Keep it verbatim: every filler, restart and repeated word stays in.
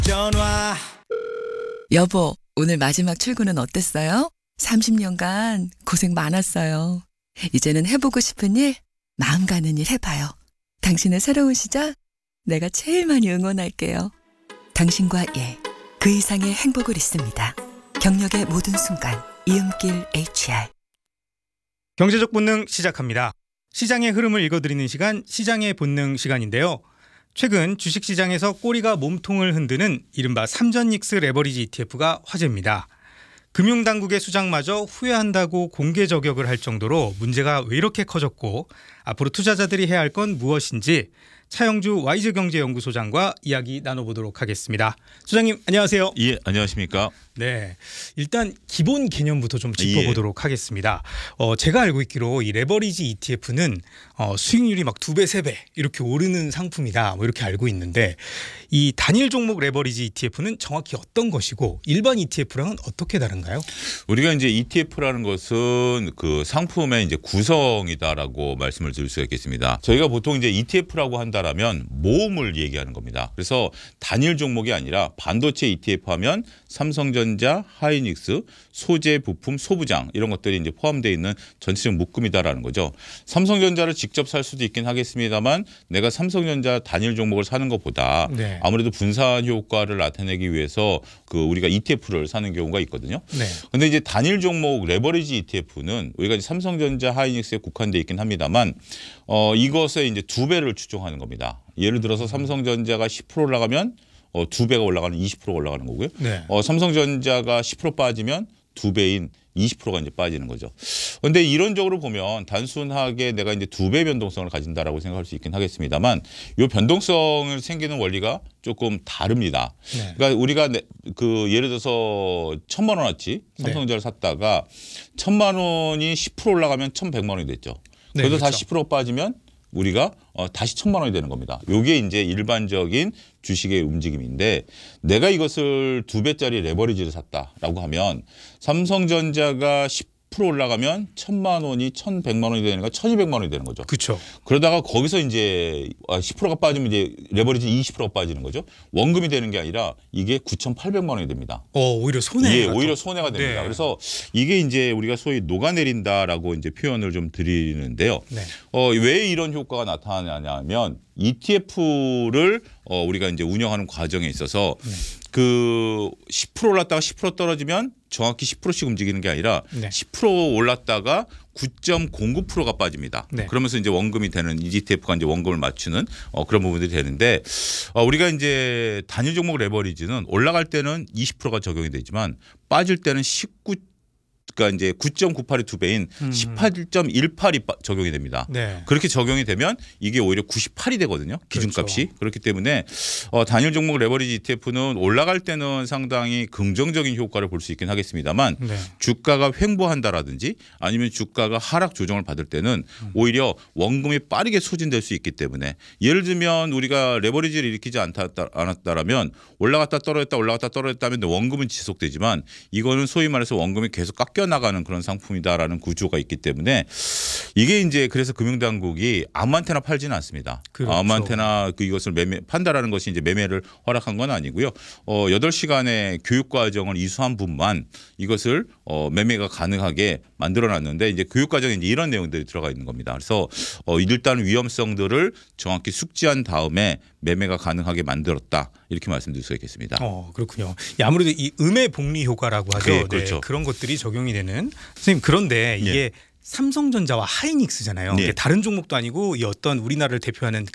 전화. 여보, 오늘 마지막 출근은 어땠어요? 삼십 년간 고생 많았어요. 이제는 해보고 싶은 일, 마음 가는 일 해봐요. 당신의 새로운 시작, 내가 제일 많이 응원할게요. 당신과 예, 그 이상의 행복을 있습니다. 경력의 모든 순간, 이음길 에이치알. 경제적 본능 시작합니다. 시장의 흐름을 읽어드리는 시간, 시장의 본능 시간인데요. 최근 주식시장에서 꼬리가 몸통을 흔드는 이른바 삼전익스 레버리지 이티에프가 화제입니다. 금융당국의 수장마저 후회한다고 공개 저격을 할 정도로 문제가 왜 이렇게 커졌고 앞으로 투자자들이 해야 할 건 무엇인지 차영주 와이즈경제연구소장과 이야기 나눠보도록 하겠습니다. 소장님 안녕하세요. 예, 안녕하십니까. 네, 일단 기본 개념부터 좀 짚어보도록 예. 하겠습니다. 어, 제가 알고 있기로 이 레버리지 이티에프는 어, 수익률이 막 두 배, 세 배 이렇게 오르는 상품이다, 뭐 이렇게 알고 있는데 이 단일 종목 레버리지 이티에프는 정확히 어떤 것이고 일반 이티에프랑은 어떻게 다른가요? 우리가 이제 이티에프라는 것은 그 상품의 이제 구성이다라고 말씀을 드릴 수가 있겠습니다. 저희가 보통 이제 이티에프라고 한다라면 모음을 얘기하는 겁니다. 그래서 단일 종목이 아니라 반도체 이티에프 하면 삼성전자, 하이닉스, 소재, 부품, 소부장 이런 것들이 이제 포함되어 있는 전체적 묶음이다라는 거죠. 삼성전자를 직접 살 수도 있긴 하겠습니다만 내가 삼성전자 단일 종목을 사는 것보다 네. 아무래도 분산 효과를 나타내기 위해서 그 우리가 이티에프를 사는 경우가 있거든요. 네. 근데 이제 단일 종목 레버리지 이티에프는 우리가 이제 삼성전자, 하이닉스에 국한돼 있긴 합니다만 어 이것에 이제 두 배를 추정하는 겁니다. 예를 들어서 삼성전자가 십 퍼센트 올라가면 어, 두 배가 올라가는 이십 퍼센트가 올라가는 거고요. 네. 어, 삼성전자가 십 퍼센트 빠지면 두 배인 이십 퍼센트가 이제 빠지는 거죠. 그런데 이론적으로 보면 단순하게 내가 이제 두 배 변동성을 가진다라고 생각할 수 있긴 하겠습니다만 이 변동성을 생기는 원리가 조금 다릅니다. 네. 그러니까 우리가 내, 그 예를 들어서 천만 원어치 삼성전자를 네. 샀다가 천만 원이 십 퍼센트 올라가면 천백만 원이 됐죠. 네, 그래서 그렇죠. 다시 십 퍼센트 빠지면 우리가 어, 다시 천만 원이 되는 겁니다. 이게 이제 일반적인 주식의 움직임인데 내가 이것을 두 배짜리 레버리지를 샀다라고 하면 삼성전자가 십 퍼센트 올라가면 천만 원이 천백만 원이 되는 거 천이백만 원이 되는 거죠. 그렇죠. 그러다가 거기서 이제 십 퍼센트가 빠지면 이제 레버리지 이십 퍼센트가 빠지는 거죠. 원금이 되는 게 아니라 이게 구천팔백만 원이 됩니다. 어, 오히려 손해가 예, 오히려 손해가 됩니다. 네. 그래서 이게 이제 우리가 소위 녹아내린다라고 이제 표현을 좀 드리는데요. 네. 어, 왜 이런 효과가 나타나냐면 이티에프를 어, 우리가 이제 운영하는 과정에 있어서 네. 그 십 퍼센트 올랐다가 십 퍼센트 떨어지면 정확히 십 퍼센트씩 움직이는 게 아니라 네. 십 퍼센트 올랐다가 구 점 공구 퍼센트가 빠집니다. 네. 그러면서 이제 원금이 되는 이티에프가 이제 원금을 맞추는 어, 그런 부분들이 되는데 어, 우리가 이제 단일 종목 레버리지는 올라갈 때는 이십 퍼센트가 적용이 되지만 빠질 때는 십구 그러니까 이제 구 점 구팔이 두 배인 음. 십팔 점 일팔이 적용이 됩니다. 네. 그렇게 적용이 되면 이게 오히려 구십팔이 되거든요. 기준값이. 그렇죠. 그렇기 때문에 어, 단일 종목 레버리지 이티에프는 올라갈 때는 상당히 긍정적인 효과를 볼 수 있긴 하겠습니다만 네. 주가가 횡보한다라든지 아니면 주가가 하락 조정을 받을 때는 음. 오히려 원금이 빠르게 소진될 수 있기 때문에 예를 들면 우리가 레버리지를 일으키지 않다, 않았다라면 올라갔다 떨어졌다 올라갔다 떨어졌다면 원금은 지속되지만 이거는 소위 말해서 원금이 계속 깎여 나가는 그런 상품이다라는 구조가 있기 때문에 이게 이제 그래서 금융당국이 아무한테나 팔지는 않습니다. 그렇죠. 아무한테나 그 이것을 매매 판다라는 것이 이제 매매를 허락한 건 아니고요. 어, 여덟 시간의 교육 과정을 이수한 분만 이것을 어, 매매가 가능하게 만들어놨는데 이제 교육 과정에 이제 이런 내용들이 들어가 있는 겁니다. 그래서 어, 일단 위험성들을 정확히 숙지한 다음에 매매가 가능하게 만들었다 이렇게 말씀드릴 수 있겠습니다. 어, 그렇군요. 예, 아무래도 이 음의 복리 효과라고 하죠. 네, 그렇죠. 네, 그런 것들이 적용이 되는. 선생님 그런데 이게 예. 삼성전자와 하이닉스잖아요. 네. 이게 다른 종목도 아니고 이 어떤 우리나라를 대표하는